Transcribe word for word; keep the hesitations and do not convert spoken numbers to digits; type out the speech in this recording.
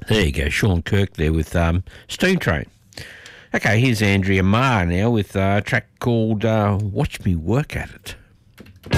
There you go, Sean Kirk there with um, Steam Train. Okay, here's Andrea Marr now with uh, a track called uh, Watch Me Work At It.